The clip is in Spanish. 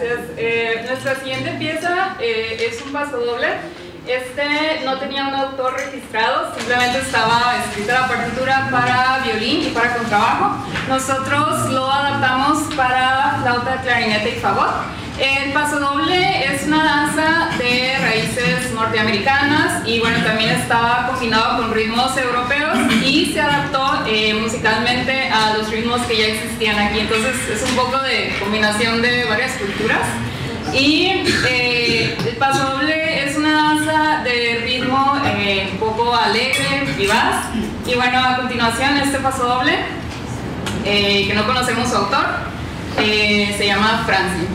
gracias. Nuestra siguiente pieza es un pasodoble. No tenía un autor registrado, simplemente estaba escrita la partitura para violín y para contrabajo. Nosotros lo adaptamos para flauta, clarinete y fagot. El pasodoble es una danza de raíces norteamericanas y bueno, también estaba combinado con ritmos europeos y se adaptó musicalmente a los ritmos que ya existían aquí. Entonces es un poco de combinación de varias culturas. Y el pasodoble es una danza de ritmo un poco alegre, vivaz. Y bueno, a continuación este pasodoble, que no conocemos su autor, se llama Franzi.